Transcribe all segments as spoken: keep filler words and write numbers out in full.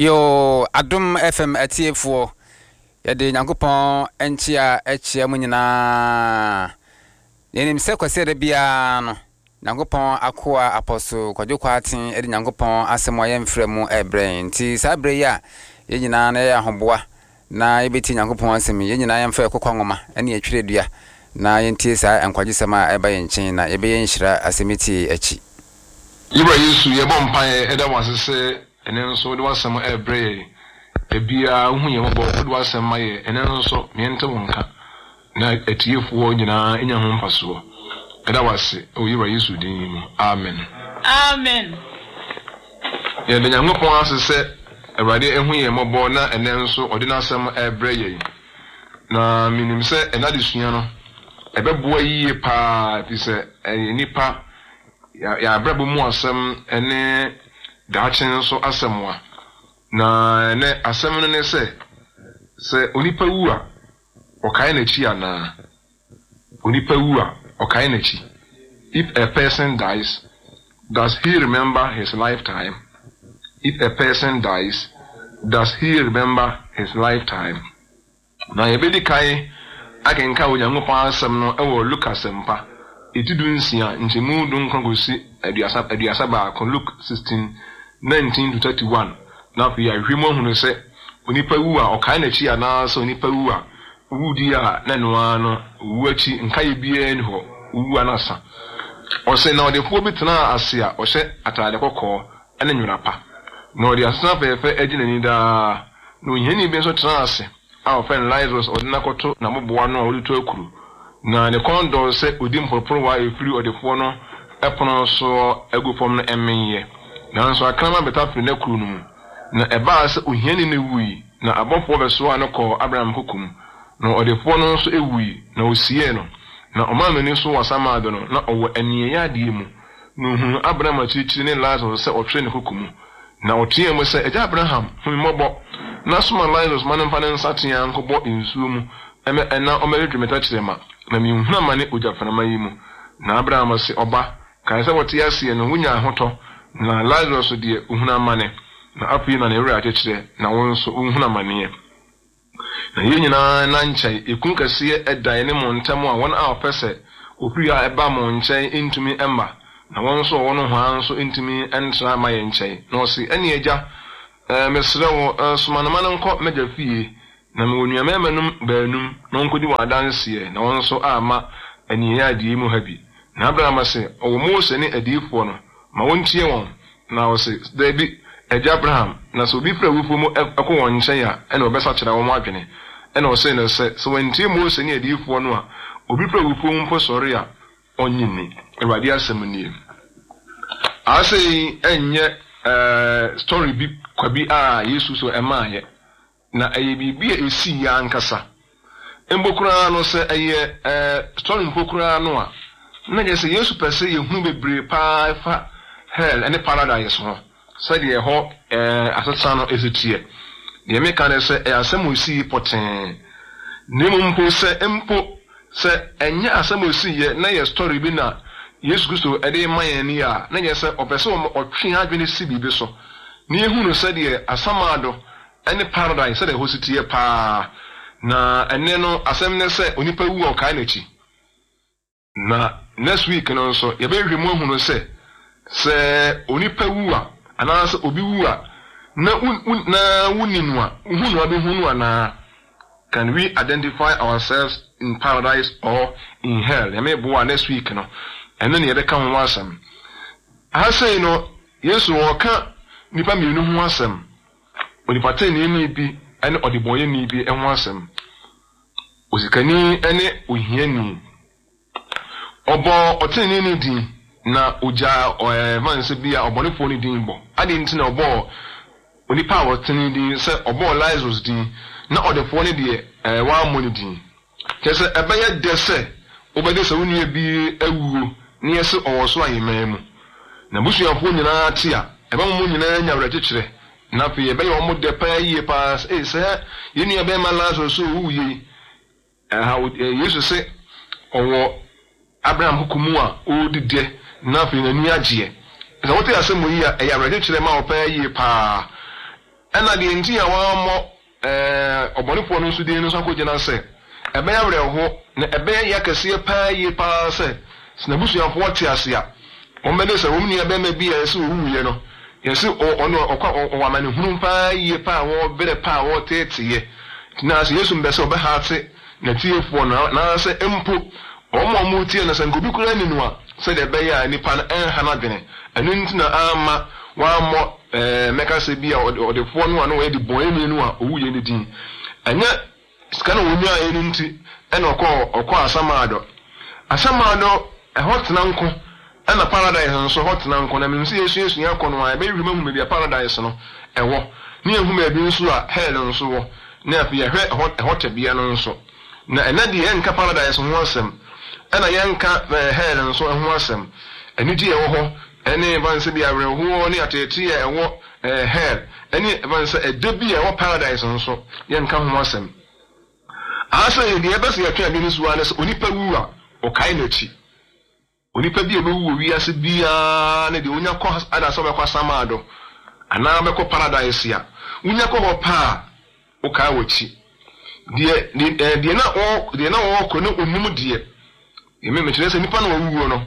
Yo Adum F M atiefo yede Nyankopon enchia echia mu nyina yenim se kwasere bia no Nyankopon akoa apostle kwadwokwa aten ede Nyankopon asemo yemfremu ebrain ti sabre ya ye nyina na ya hoboa na yebeti Nyankopon asemi ye nyina yemfa ekokwa ngoma ene atwiredua na yentie sa enkwagisema eba yenchen na yebe yenhira asemiti achi Ibra Yesu yebo mpan eda wasese ene nso de wasem ebre ebia hu ye mbo de wasem maye ene nso miente wonka na atiefo nyina enya ho mpaso eda wase o Ibra Yesu din amen amen ye de Nyankopon asese Ewrade ehu ye mbo na ene nso ode na asem ebre ye na minim se enadesua no ebeboa yiye pa ti se enipa ya ya brabo mu asem ene daachen so asemwa na ene asem no ne se se onipa wu a okai na chi ana onipa wu a okai na chi. If a person dies, does he remember his lifetime? If a person dies, does he remember his lifetime? Na yebedi kai akenka Onyankopon asem no ewo Lucas mpa etidu nsia nchemu dun kongosi aduasa aduasa ba kon Luke sixteen nineteen to thirty-one na fi ya hwemo hunu se onipa wu a okai na chi ana so onipa wu a wudi a na no ano wu achi nkai bia ni ho wu anasa o se na odefo bitena ase a o hye atade kokko ene nwura pa na odi asna fefe agina ni da no nheni bi so tena ase a ofen Lazarus odina koto na moboa no a odi akuru na ne kondo se odi mpoporo wa efiri odefo no epono so agufom no emenye na nso akrama betafri na kuru no na eba se ohiani ne wui na abofo beso anoko Abraham hukum na odefo no so ewui na osie no na omamani so wasama ado no na owo aniye ade mu no hu Abraham achichi ne Lazarus se otwe ne hukum na otie mu se eja Abraham hu mobo na soma Lazarus manamfa ne nsatia nkobo nsuo mu eme ena omeredwemeta kirema na mi hu amane ojafanama yi mu na Abraham se oba kan se wote asie no wunya ahoto na Lazarus de uhuna amane na afi na ne wura akekire na wonso uhuna amane na yenyina na nchai ekun kase edan ne montam a won a opese opiri a eba mon nchai intumi emma na wonso wono ho anso intumi entra ma ye nchai na osi ene eja eh mesrewo sumanama nko meja fie na me wonu amanum baanum no nkodi wadanse na wonso ama ene ya adi mu habi na Abraham se owo Mose ne adifo no ma wontie won na osi David eja Abraham na so bi fra wufo mu ekwo won nchen ya ene obesa kira won adwene ene o se ne se so wentie Mose ne adifo no a obi fra wufo mu posore ya onyini Ewrade asem nie ase enye eh story bi kwabi a Yesu so emaye na aye bibia esi ya nkasa embokura no se aye eh story mpokura no a na je se Yesu pese ye hu bebre pa fa hell and paradise ho said ye ho eh asatsa no ezetie de me kan se e asem osi poten nemu mpo se empo se enye asem osi ye na ye story bi na Yesu Kristo ede maye ni a na je se opese o twe adwene si bibi so ni ehu no said ye asamado any paradise said the hositie pa na ene no asem ne se onipa wu o kai na chi na next week no so ye be hwemu hu no se se onipa wu a ana se obi wu a na un, na wuninu a hu no abi hu no na can we identify ourselves in paradise or in hell? Ye me bo next week no ene ne ye be kan ho asem ha say no Yesu wo ka nipa mi nu ho asem onipate ni ni bi ene odiboye ni bi enho asem osikani ene ohiani obo oteni ni din na oja evanse bia obonefo ni din bo ade nti na obo onipa oteni din se obo Lazarus din na odefo ni de eh wa mo ni din kese ebeye de se obede se woni bi awuo ni ese owoso ayememu na busuafo nyina atia ebe mo nyina nya wura kekere na pe ebe yo mo de pa yie pass eh se yeni ebe ma Lazarus so wuye eh Yesu se owo Abraham hukumu a odide na fe na ni agye se wote asem yi a e ya wura kekere ma opa yie pa ɛna de nti ya wa mo eh obonefo no nso de no so akogye na sɛ ebe ya were ho na ebe ya kase pa yi pa sɛ sinabusuafo wɔte ase a ombede sɛ wom ni ebe ma bi ya sɛ owuye no yesi ono okwa owamane hunu pa yi pa wo bere pa wo teteye na sɛ yesu mbese obe ha ate na tiefo na na sɛ empo omo mo tie na sɛ ngobi kura ni no a sɛ de be ya nipa na enha na dene enu ntina ama wa mo eh meka sɛ bia odefo no ano we di boy mi no a owuye ni din anya sika no wonu a enu nti ɛna okɔ okɔ asamado asamado ɛhɔ tena nko ɛna paradise nso hɔ tena nko na mensi yesu yesu ya kɔ no a ebe hwema hu bia paradise no ɛwɔ ne ehu ma bi nso a hell nso wɔ na afi ya hwɛ ɛhɔ ɛhɔ tabia no nso na ɛna de yɛnka paradise ho asɛm ɛna yɛnka hell nso ho asɛm ɛni di ɛwɔ hɔ ɛne banse bi awerɛhoɔ ne atete a ɛwɔ hell ɛne banse ɛda bi a ɛwɔ paradise nso yɛnka ho asɛm asa yɛ deɛ bɛsɛ yɛtwa bi no so a ne sɛ onipa wu a ɔkae n'akyi onipa bi a bɛwu wɔ wiase biara ne de onya kɔ adasɛ bɛkɔ samado anaa bɛkɔ paradise a wonya kɔ hɔ pa a ɔkae wɔ akyi deɛ deɛ na ɔ deɛ na ɔkɔ ne onum deɛ yɛmɛ mekyerɛ sɛ nipa na ɔwu no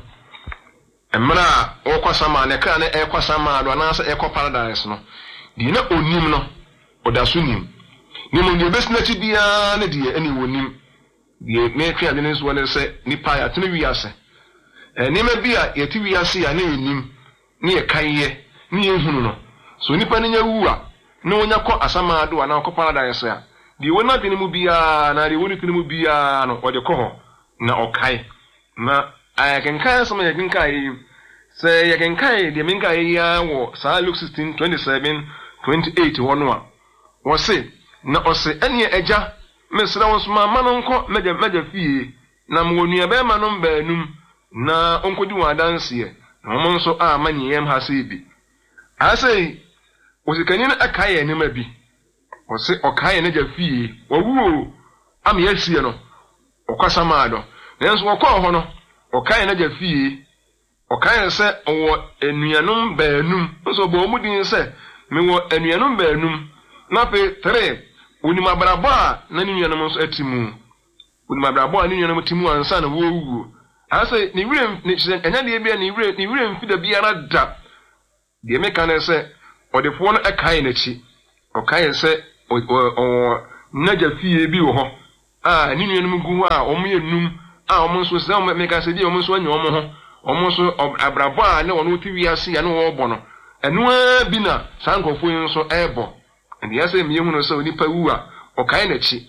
emra o kwasama ne kra ne e kwasama do na se e ko paradise no di na onim no odaso nim nim ndi besna ti bia ne di eni wonim di me twa de ne so ne se nipa ya tene wi ase e nima bia ye ti wi ase ya ne nim ne ye kanye ne ye hunu no so nipa ne nya wu a ne onya ko asama do na ko paradise ya di wona de ne mu bia na de woni tene mu bia no o de ko ho na okai na I can carry some can carry say you can carry the minka ya wo sa Luke sixteen twenty-seven twenty-eight one one was say na o say ene eja mesra won soma ma no nko meja meja fie na mo nua be ma no baanum na onko di wadanse e na mo nso a manye yem ha say bi I say o se kanyin akaye ne ma bi o se o kaye ne ja fie wo wu am ya sie no o kwasa ma do nenso wo kɔ ho no okaye na jafie okaye se owo enuanum baanum so bo mudin se me wo enuanum baanum na pe three onima brabo a na ni nuanum so atimu onima brabo a ni nuanum timu ansa na wo wuwo ase ni wire ni enya de bia ni wire ni wire mfida bia na da de meka na se odefo no ekaye na chi okaye se o na jafie bi wo ho a ni nuanum gu a omo yenum a omonso se o meka se di omonso anya omo ho omonso abrabo a ne wono ti wiase ya ne wo bo no eno a bi na sankofo nso ebo ndi ya se me hu no se onipa wu a okae na chi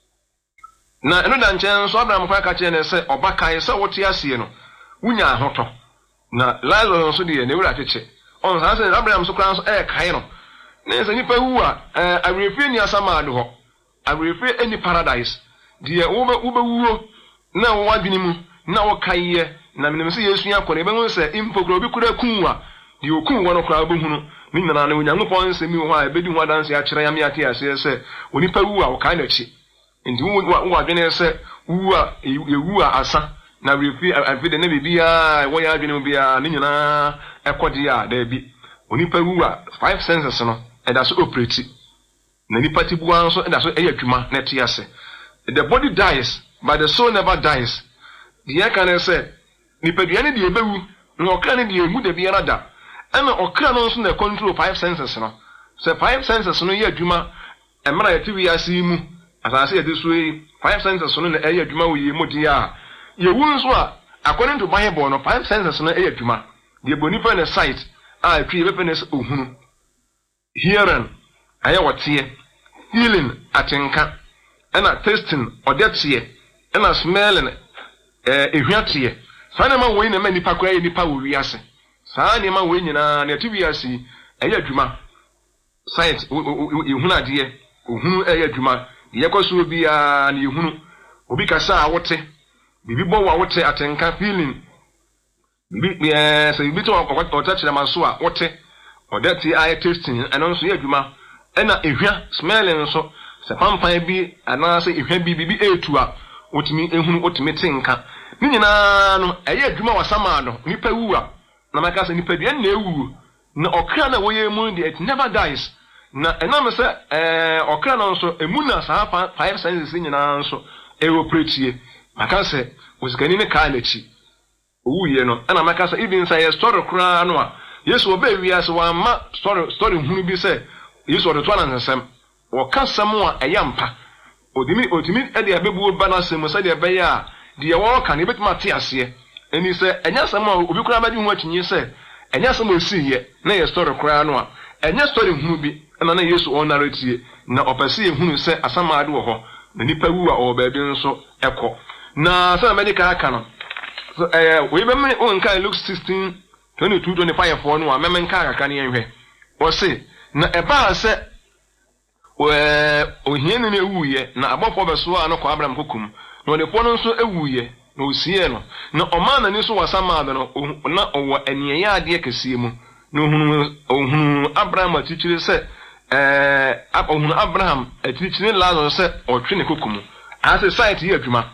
na eno da nchen nso Abraham kwa ka che ne se obakae se wote ase no wunya ahoto na Lazarus nso de ne wura cheche on sa se Abraham so kran so e kae no ne se nipa wu a awrefi ni asama ado ho awrefi eni paradise de wo be wo be wuo na wo wadwini mu na wo kaiye na menem se Yesu yakɔ ne benhu se impokro bi kura kunwa de okun wo no kra bohunu ni nyana na Onyankopɔn nsɛmi ho a ebedi ho adanse akyerɛ yame ate ase se onipa wu a wo kai na chi ndi wo wo adwene se wu a ewu a asa na refi afide na bibia wo ya adwene mu bia ni nyana ekɔde a da bi onipa wu a five senses no ɛda so operate na nipa tibuwa nso ɛda so ɛyɛ adwuma na te ase the body dies but the soul never dies. The can say, Nipediani de Bewu, no can be a good biarada, and okra no so control five senses. No, so five senses no year Juma, and Mara T V I C mu, as I say this way, five senses on the air Juma we motia. Your wounds were, according to Bible, no five senses on the air Juma, the bonifa in the sight, I three weapons uhunu. Hearing, I what here, healing at enka, and at tasting or death here. And a smelling eh ehwatie sana ma wo ina ma nipa kwa nipa wo wiase sana ma wo nyina na ti wiase eya adwuma science ehunu ade ohunu eya adwuma ye kwaso bia na ehunu obi kasa a wote bibi bo wa wote atenka feeling bibi eh se bibi to ota kire manso a wote odati eye tasting eno nso ye adwuma ena ehwa smelling nso se pampan bi ana se ehwa bi bibi etu a otimi ehunu otimi tinka ni nyina no eye adwuma wasama no nipa wu a na maka se nipa de na ewu na okra na woye mu de it never dies na enam se eh okra no nso emuna saa five senses nyina nso e operate maka se osikani ne ka na chi owuye no ana maka se even say story kra no a Yesu oba wi ase wa ma story story hunu bi se Yesu o de to na nsem wo ka sam a eyampa odimi otimi e de abebu ba na sem se de be ya de wo ka ne betima te ase eni se enya sam a obi kra ba di hu atinye se enya sam osiye na ye story kra no a enya story hunu bi na na Yesu o narrative na opese ehunu se asama ade wo ho na nipa wu a o ba bi nso ekọ na se medical aka no so eh we be me on kan Luke sixteen twenty-two twenty-five for no a me men kan aka ne yenhwe o se na eba se we ohieni na ewuye na abofo beso a no kwa Abraham kokum na de po no nso ewuye na osie no na omana ni so wasama ade no na owo aniye ade kese mu na ohunu ohunu Abraham atichire se eh ohunu Abraham atichire Lazarus se otwe ne kokum ase site ye adwuma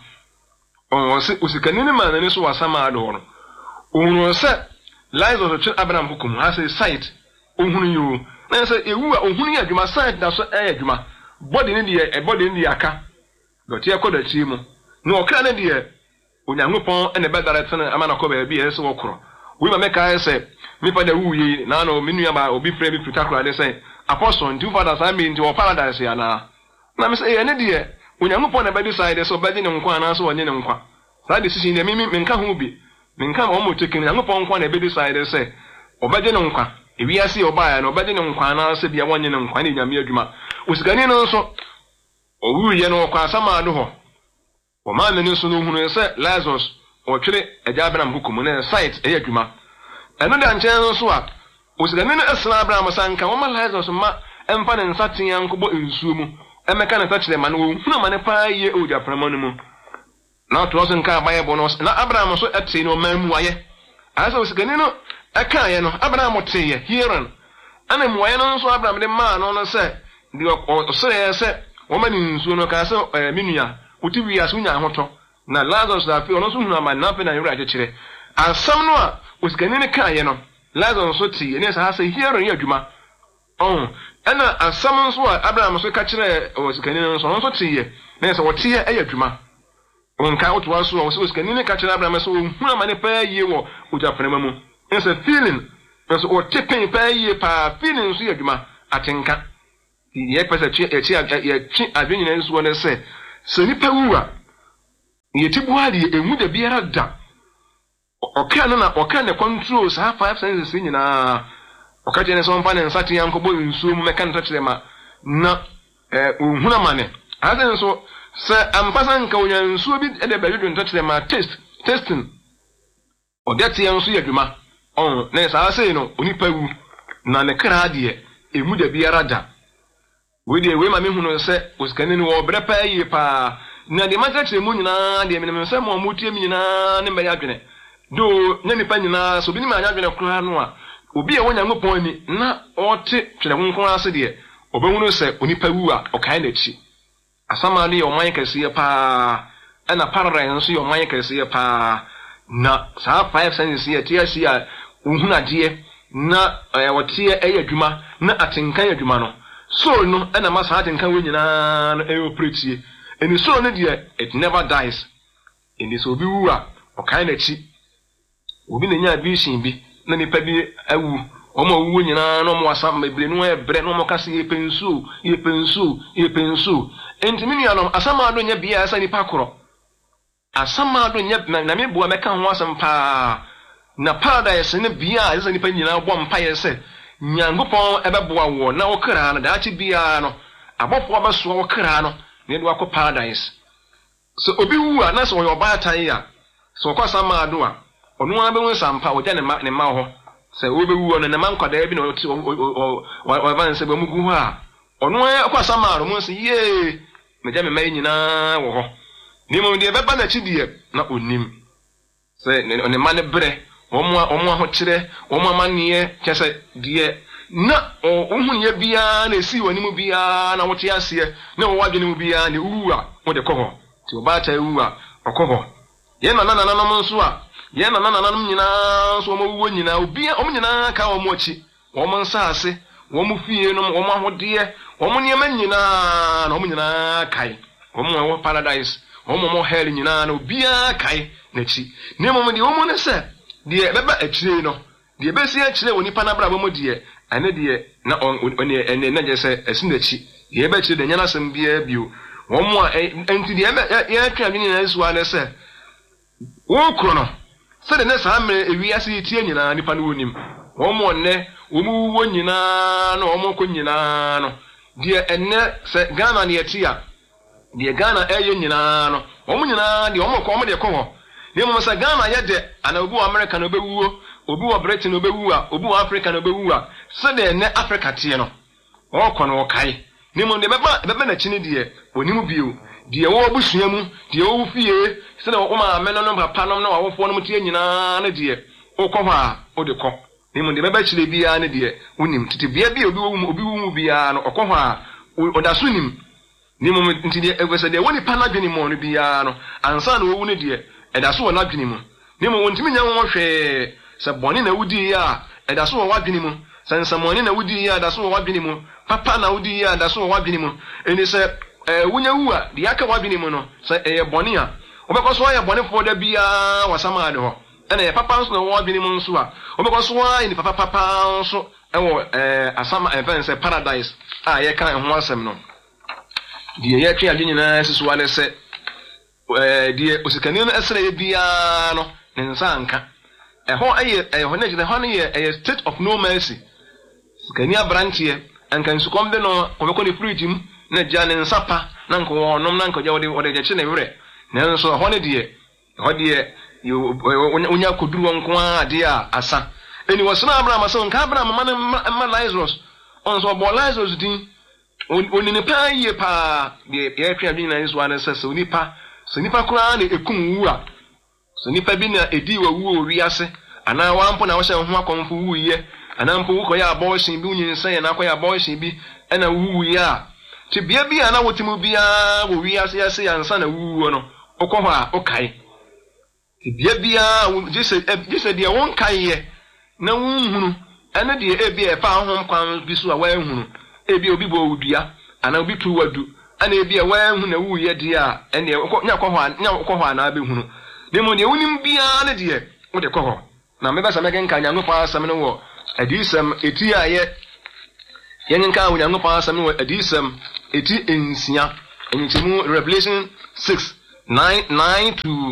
on se usikani ne man ni so wasama ade ho no ohunu se Lazarus otwe Abraham kokum ase site ohunu yo na se ewu a ohunu ya adwuma site da so eh adwuma body ne de e body ne de aka dotie akoda chi mu na okra ne de onyankopon ene be direct na amana ko ba bi e se wokro we ma meka say me fa da wuye na no me nua ba obi frɛ bi frutakura de say apostle nti fathers I mean to paradise ya na na me say ene de onyankopon na be decide so be de ne nkwa na so wonye ne nkwa sa decision de me me nka ho bi me nka ho mo taking onyankopon nkwa na be decide say obede ne nkwa ewi ase oba ya na obede ne nkwa na so bia wonye ne nkwa na nyame adwuma osigani no nso owuye no kwa asama ado ho o ma ne nso no hunu say Lazarus o twere agya Abraham hukum na site e adwuma eno da nchen no so a osigani no esna Abraham sanka wo ma Lazarus ma emfa ne nsaten yankobo ensuo mu emeka ne tachire ma no hunu ma ne pa ye odia prama no mu na to so nka Bible no na Abraham so ete no mamu aye asa osigani no eka ye no Abraham te ye hearing ana mu aye no so Abraham de ma no no se di o so ye se wo ma ne nsuo no ka se minua utiwi asu nya hoto na Lazarus da fi ono so hunu ama na pe na yura akire asam no a osikani ne ka ye no Lazarus so ti ne sa ha se hearing ye adwuma oh ana asam so a Abraham so ka kire osikani no so so ti ye ne sa wote ye ye adwuma on ka oto aso o osikani ne ka kire Abraham so hunu ama ne pa ye wo ojafrema mu ne sa feeling ne so o tepen pa ye pa feeling so ye adwuma atenka ye pese chi e chi ye chi adwenya ne so ne se se nipa wuwa yeti buhari emu de biara da oka na na oka ne control sa five senses nyina oka je ne so mfa ne nsate yankobo nsuo mu meka nta kire ma na eh ohuna mane azen so se ampasa nka onya nsuo bi de ba yodo nta kire ma taste tasting odete yan so yadwuma on na sa ase no onipa wu na ne kra de emu de biara da we de we ma me hunu se osikane ni wo bre pa yi pa na de mata kire mu nyina de me se mo mutie mi nyina ne me yadwene do na nipa nyina so bi ni ma yadwene kra no a obi e wonya ngopon ni na ote twere honkon ase de obehunu se onipa wu a okai na chi asama ne yo man kase pa ana paradise nso yo man kase pa na sa five senses ye tia sia ohunu ade na wote e yadwuma na atenkan yadwuma no so no ana ma sa atenkan we nyina no e operate eni so no de it never dies eni so bi wu a okai na chi obi na nya vision bi na nipa bi awu omo wu nyina no mo asam bebre no e bre no mo kase ye pensu ye pensu ye pensu entimi ni anom asama do nya bia asa nipa koro asama do nya na me bua meka ho asam pa na paradise ne bia asa nipa nyina bo mpa ye se nyangopon ebeboa wo na okra na daachi bia no abofo abaso okra no ne do akọ paradise so obi wu a na so yo ba tan ya so kwa sama do a onu abe won sampa wo ja ne ma ne ma ho se obi wu no ne man kwada bi na o o van se be mugu ho a onu kwa sama ro mo se ye me ja me mai nyina wo ho ni mo de be ba na chi die na onim se ne ma ne bre omo omo ho kire omo amanie kese die na ohun ye bia na esi wani mu bia na wote ase na wo wadwene mu bia ne uwa wo de koho ti obata uwa okoho ye na na na na nso a ye na na na na nyina so mo wo nyina obi omo nyina ka omo chi omo nsa ase wo mu fie no wo mu ahode wo mu niam nyina na wo nyina kai wo mu wo paradise wo mu mo hell nyina na obia kai na chi ne mo de wo mu ne se de beba achire no de besi achire woni pa na bra bo mo de ane de na on ene na je se asin na chi de be chire de nyana sem bia bio wo mu enti de ya atwa bi na esu ana se wo kro no se de ne sa me ewi ase tie nyina nipa no wonim wo mu ne wo mu wo nyina no wo mu ko nyina no de enne se Ghana ne etia de Ghana eye nyina no wo mu nyina de wo mu ko wo de ko ho ne mo se Ghana ye de ana obu America no bewuo obi wo Britain no bewu a obi wo Africa no bewu a se de ne Africa tie no wo ko no kai ni mo de beba beba na chini de onimu bio de wo busua mu de wo fie se na wo ma ameno no papa no na wo fo no tie nyina na de wo ko ha wo de ko ni mo de beba chile bia na de wonim tete bia bia obi wo mu obi wo mu bia no ko ha o da sunim ni mo nti de evese de woni pa na dwene mo no bia no ansa na wo wu ne de e da so wo na dwene mu ni mo wontimi nya wo hwe se boni na wudi ya e da so wo wadwene mu se nsamoni na wudi ya da so wo wadwene mu papa na wudi ya da so wo wadwene mu eni se wunya wu a de aka wadwene mu no se e boni a obekoso ya boni fo da bia wasama de ho ena ye papa nso na wo wadwene mu nso a obekoso ya ni papa papa nso e wo eh asama e se paradise a ye kan ho asem no de ye twa adwene na sesu ale se eh de osikani no esere ye bia no ne nsa anka eho aye eho na gide ho ne ye a state of no mercy sikani abrantie anka nsukom de no obeko ne fridge mu na gya ne nsapa na nko wonom na nko gya wode wode gya ne wure ne nso ho ne de ho de onya koduru nko ade a asa eni wasona Abraham so nka Abraham ma ma Lazarus on so bo Lazarus din oni ne pa ye pa de ye twa bi na nso ana sese oni pa so nipa kura na ekum wu a so nipa bi na edi wa wu ori ase ana wampo na wo hye ho akonfo wu ye ana mpo wo ya abortion bi unyin san ye na akoya abortion bi ana wu ye a ti bia bia na wotimu bia wo wi ase ase ya nsa na wu no okọ ha okai ti bia bia jese jese de won kai ye na wunhunu ana de e bia e fa ho kwan bi so a wa ehunu e bia obi bo wudua ana obi tu wadu ana e bia wa ehunu na wu ye de a ene nya kọ ho nya kọ ho na be hunu ne mo ne wonim bia na de wo de kọ ho na me ba sa me gen kan nyango pa asam no wo adisam eti aye yen kan wo nyango pa asam no wo adisam eti ensia enchemu Revelation six nine nine to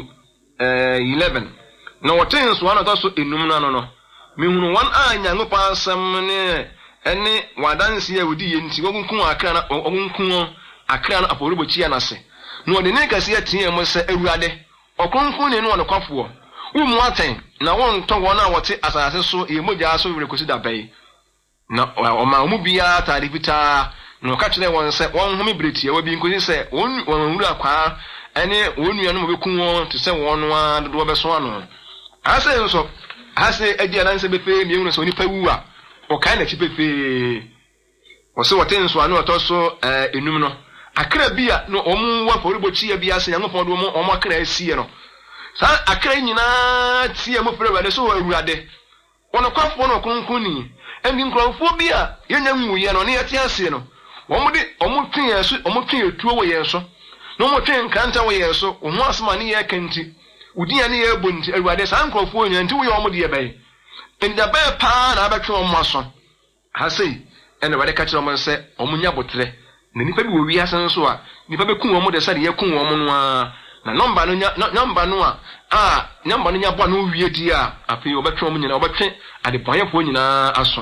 eleven na woten so ana to so enum na no no me hunu wan a nyango pa asam ne ene wadanse a wodi ye nti wokunkun akra na wokunkun akra na aporobo chia na se no de ne kase atie mo se awuade okunkun ne no no kwafo umu aten na won to won a wote asase so e mogya so wure kosi da bai na o ma mu bia tari bita no ka kire won se won humi bretie wa bi nkosi se won won wura kwa ene won nua no mo bekun won to se won no a do be so ano ase nso ase edi ananse befe mi ehunu so ni pawu a o kai na chi befe o se wote nso anu to so enum no akra bia no omu wa foribochi ya bia se nyankopon do mo omo akra asie no sa akra nyina tie mo fere wade so awurade wono kwafo no kunkun ni endi nkrofo bia yenya nwuye no ne yete ase no omo de omo twen yeso omo twen etuo wo yeso no mo twen kanta wo yeso omo asma ne ye kanti udia ne ye bonti awurade sa nkrofo nya nti wo ye omo de ye bai endi da bai pa na abetwe omo aso ha sei ene wade ka kire omo se omo nya botre na nipa bi wo wi asan so a nipa be kun omo de sa de ye kun omo no a na number no nya number no a ah number no nya bo no wie di a afi obetwe omo nyina obetwe ade panyefo nyina aso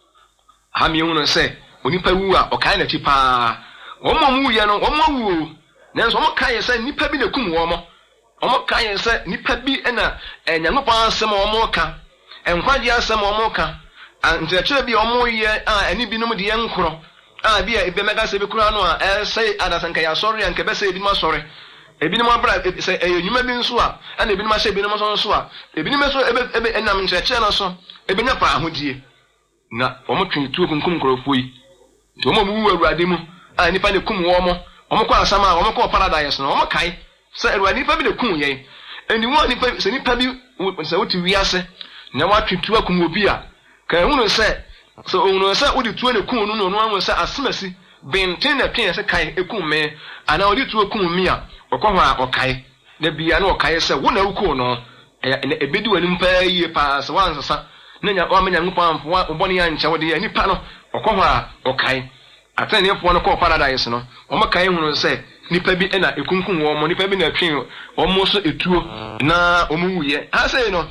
ha mi ehunu se onipa wu a okai na chi pa omo mu ye no omo wu na so omo kai se nipa bi na kum wo omo omo kai se nipa bi na enyangopo asem omo ka enkwaje asem omo ka antrechire bi omo ye a ani bi no de ye nkoro a bia ebe mega se be kura no a e say adasanka ya sorry anka be say ebi ma sorry ebi ni mo abra say enyuma bi nso a ana ebi ni ma she ebi ni mo so nso a ebi ni me so ebe ebe enam nkyerɛkyerɛ no so ebe nya pa ahodie na omo twen tu kunkum krofo yi to omo mu awurade mu a nipa ne kum wo mo omo kwa asama omo kwa paradise no omo kai say awurade nipa bi ne kum ye eni wo nipa se nipa bi se woti wiase na watwe tu akum obi a ka ehunu say so onu say odi tuo ne kun no no no anwo say asemasi benten na twen say kai ekun me ana odi tuo kun mi a okọ ho a okai na bia na okai say wo na wuko no ebedi wani mpa yie pa so wansasa na nya o menya ngupa amfo obone ya nche wo de nipa no okọ ho a okai atene fo no ko paradise no o makai hunu say nipa bi na ekunkun wo mo nipa bi na twen o mo so etuo na o mu wuye ha say no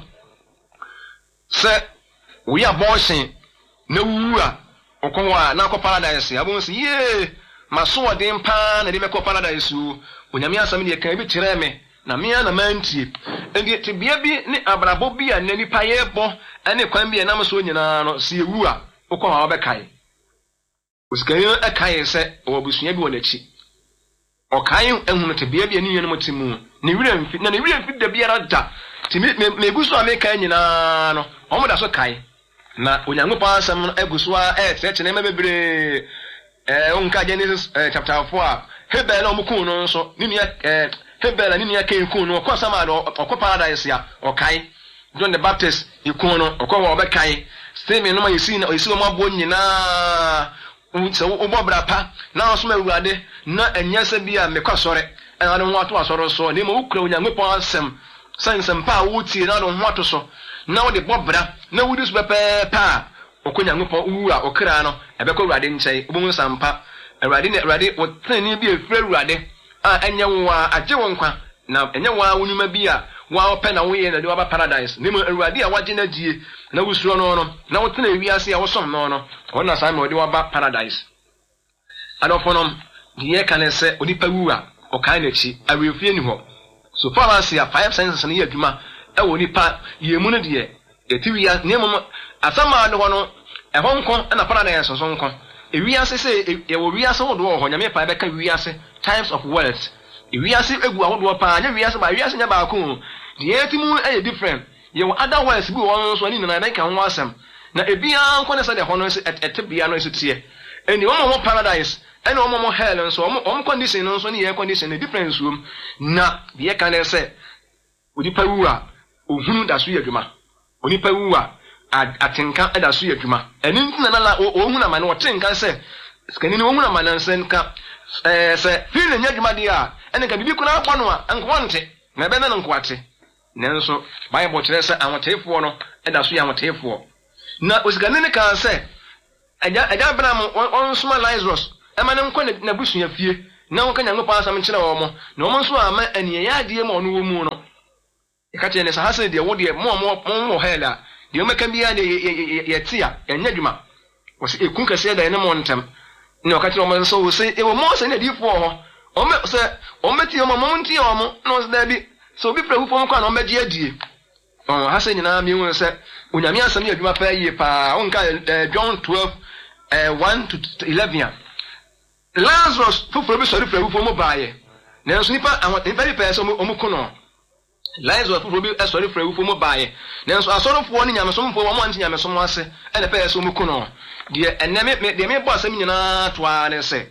say we are bossing na wuwa okwa na ko paradise abon si ye maso odin pa na de me ko paradise u onyame asam de kan bi kire me na me na mantie endi te bia bi ne abrabo bi a nani pa ye bo ene kwan bi na maso nyina no si wuwa okwa wa be kai usikayo e kai se obusua bi wona chi okai ehunu te bia bi ani yenu mutimu ne wira mfi na ne wira mfi da bia rada ti me me guso ameka nyina no omo da so kai na onyangopa asam no egusua e treche na mebebre eh onka Genesis chapter four a Hebel no mukun no nso ni nia eh Hebel ni nia kan kun no kwa sama no okwa paradise ya okai John the Baptist ikun no okwa wo be kai stemi no ma yisi na yisi mo abo nyina unse wo bobra pa na so mawurade na enyasa bia mekwa sore na no ho ato asoro so ni mo ukura onyangopa asam sansam pa wuti na no ho ato so na wo de bobra na wo dis pepe pa okonyangopo wu a okra no ebekọ urade nchai obun sampa urade ne urade wo tani bi efre urade a enye wo a agye wo nkwa na enye wo a wonuma bi a wo ope na wo ye na de wa paradise nimo urade a waje na die na wusuro no no na wo tana wi ase a wo som no no wona sai me de wa paradise adofonom die kan se onipa wu a okan na chi awefie ni ho so far as ya five senses na ye adwuma e wo nipa ye mu no de etiwia nemo asama de hono e honko na paradise so nko ewiase se e wo wiase wo do ho nyame pa be ka wiase types of words ewiase egu ahodo pa nya wiase ba wiase nya ba ko de etimu e different ye wo other words bi won so ni na na ka ho asem na ebia nko ne se de hono se etebia no se tie eni wo mo paradise eni wo mo hell nso wo mo condition no so ni ye condition the difference room na de ka ne se odipa wu a ohunu da so yadwuma onipa wu a atenka eda so yadwuma eni ntina na la ohunu na mane wotenka se skani ni ohunu na mane nsenka eh se feel nya dwuma dia ene ka bibi kuna akwa no a ankwonte na be na nkwate nenso bible kire se anwotefo no eda so ya anwotefo na osigani ne kan se aja aja bram on suma Lazarus emane nkọ na busu ya fie na won kanya ngopa asam nkyere wo mo na wo nso ama aniye ya de mo no wo mu no ikate ne sa hase de wo de mo mo mo hela de o meka bia de ye tia enya dwuma wo se ekun kase da ne mo ntem ne o ka kire mo so wo se e wo mo se ne di fo ho o me se o meti o mo mo nti o mo no se da bi so bi pra hu fo mo kwa na o meji adie oh hase nyina mi won se onyame asam ye dwuma pa yie pa on ka John twelve eh one to eleven Lazarus fufuro bi sori fra hu fo mo baaye na so nipa nipa bi pa so o mo kono Lazarus fufuro bi sori fra hu fo mo baaye na so asorofo ni nyame so mo fo mo anti nyame so mo ase e na pa so mo kono de eneme de me bo asam nyina to ane se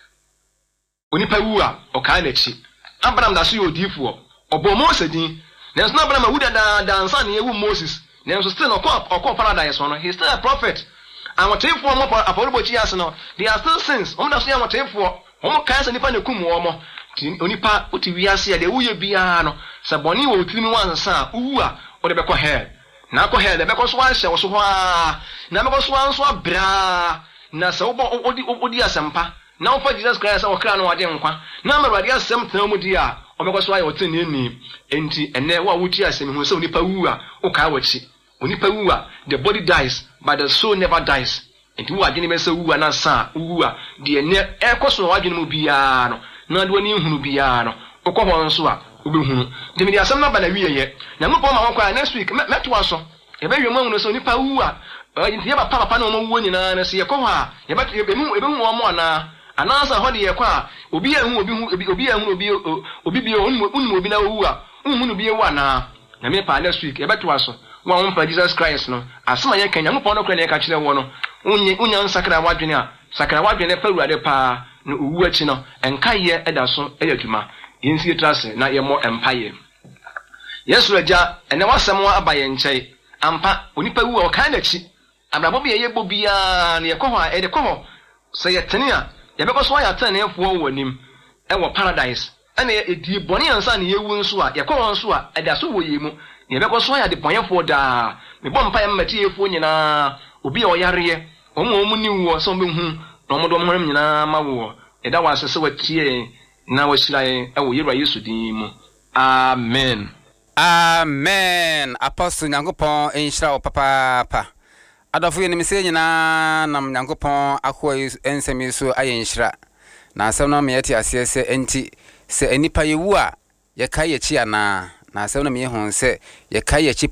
onipa wu a o ka na chi Abraham da so ye odifo obo Moses din na so Abraham wu da da ansa na ewu Moses na so still no ko paradise no he still a prophet and what if one more apology as no they are still sins on da so ya what if one kan se nipa na kum wo mo onipa oti wiase ya de wuye bia no se boni wo timi wansa wu a o de be ko hell na ko hell de be ko so wan hye wo so ho a na me ko so wan so abra na se wo odi odi asempa na wo fa Jesus Christ wo kra no wade nkwa na me wade asem tan mu di a o me ko so aye o tini ni enti ene wo wuti asem hu se onipa wu a o ka wachi onipa wu a the body dies but the soul never dies enti wo agene me se wu a na sa wu a de ene e ko so wagene mu bia no na de woni hunu bia no o ko ho nso a obehunu de me de asem na ba na wieye na mo po ma ho kwa next week meto aso e be wiemu no so onipa wu a enti ye ba papa na mo wu nyina na se ye ko ho a ye ba e be mu e be hu o mo na anasa ho de ye kwa obi ehu obi hu obi ehu obi obi bi onum obi na wu a unhunu bi ewu na na me pa next week e beto aso wa won pa Jesus Christ no asema ye kanya mo no kra ne ka kire wo no unye unya nsakra wadwene a sakra wadwene pa ruade pa no owu achi no enka ye eda so eyadwuma yensi trase na ye mo empaye Yesu aja ene wasem wa abaye nkyai ampa onipa wu o kan na chi abrabọ bi ye bo bia na ye kọ ho a e de kọ ho se ye tene a ye be kọ so ya tene efo wọ nim e wọ paradise ana e die boni ansa na ye wu nso a ye kọ ho nso a e da so wọ ye mu ye be kọ so ya de bonyefo da me bọ mpa ye mmati efo nyina obi a oyare omo omo ni wo so be hu na omo do mo hram nyina ma wo e da wa sese watie na wa shirae e wo yera Yesu din mu amen amen apostle Nyankopon enhyira wo papa pa adofo ye ni se nyina nam Nyankopon akwa ensemi so ayenhyira na asem no me yete ase se enti se anipa yewu a ye kai ye chi ana na asem no me hu se ye kai ye chi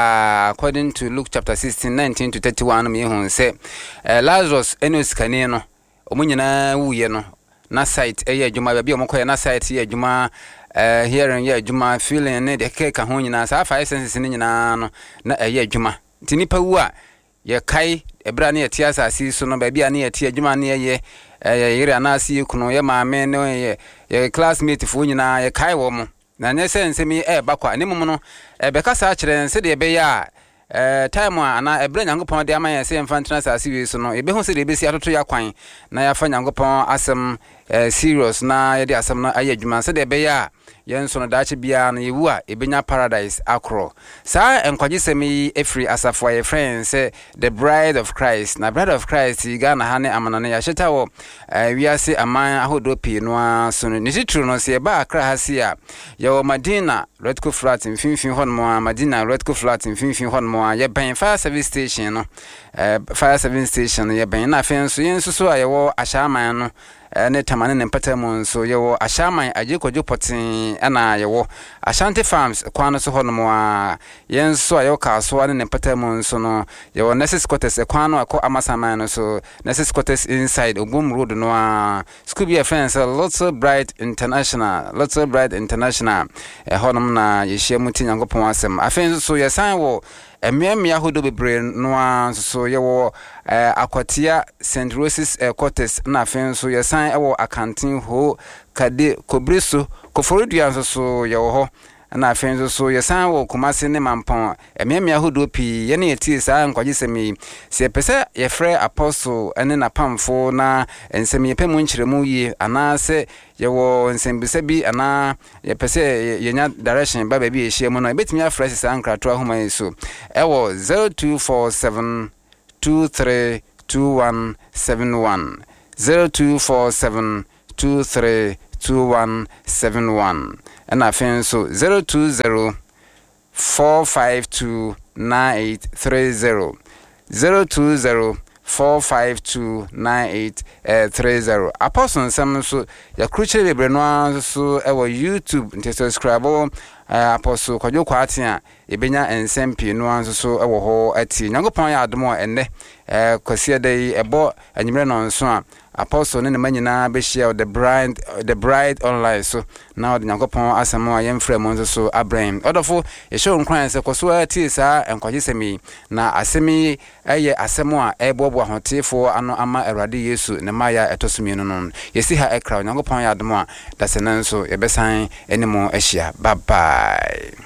pa according to Luke chapter sixteen nineteen to thirty-one me hu se uh, Lazarus enos kane no omunyina wuye no na site eye adwuma ba bi omokoye na site ye adwuma eh hearing ye adwuma feeling ne de keka ho nyina sa five senses ne nyina no na eye adwuma tinipa wu a ye kai ebra ne ye tiasa asi so no ba bia ne ye ti adwuma ne ye eh yere anasi kuno ye maame ne ye ye classmate fo nyina ye kai wo mo na ne sense mi e bakwa ne mum no e be kasa kire nse de be ya eh time ana ebra Nyankopon de ama ye se mfantena asase wi so no ebe hu se de be si atoto ya kwan na ya fa Nyankopon asem eh serious na ye de asem na aye adwuma se de be ya yenso no daache bia na yewu a ebenya paradise akro sa enkwaje semi efri asafo ye friends say the bride of Christ na bride of Christ iga na hane amanane ya sheta wo wiase aman ahodo pi no so no nititru no se ba akra hasia ye wo Madina Redco flat mfinfin hon mo Madina Redco flat mfinfin hon mo ye ben fire service station no fire service station ye ben na afen so yenso so aye wo ahyaman no ne tamane ne mpatamu so yewo ashaman ajekojo potin ana yewo Ashanti Farms kwano so hono a yenso ayo kaso ne mpatamu so no yewo Nessus Quarters kwano akọ amasaman no so Nessus Quarters inside Ogum Road no a Scooby friends lots of bright international lots of bright international e hono na yehia muti Nyankopon asem afen so yesan wo emiamia hodo bebre no so yewo akwatia Saint Roses Quarters na afen so yesan ewo akantin ho kade kobriso koforodua so so yewo ho na afen so yesan wo Kumasi ne Mampon emiamia hodo pi ye ne yeti sa nkwaje semi se pese ye frɛ apostle ene na pamfo na ensemi pemu nkyeremu yi ana se yewo nsembise bi ana ye pese yenya direction ba ba bi ehia mu no ebetimi afresh sa nkrato ahoma yeso ewo zero two four seven two three two one seven one zero two four seven two three two one seven one and afen so zero two zero four five two nine eight three zero zero two zero four five two nine eight three zero Apostle Sam so ya crucial libre no so e wo YouTube nte subscribe uh, Apostle Kwadwo Kwatia ebenya ensempi no so so e wo ho ati Nyankopon ya adomo enne eh kwase dai ebo anyimre no nso a Apostle ne manyina be share the bride the bride online so now the Nyankopon asamo ayemfrɛ mo nso so Abraham odofo ye show nkran se koso ati sa enkwaje semi na asemi eye asemo a ebobo ahotefo ano ama Awurade Yesu ne maya etosumi no no yesi ha ekra Nyankopon ya adomo a da se nanso ye besan enimo ahia bye bye.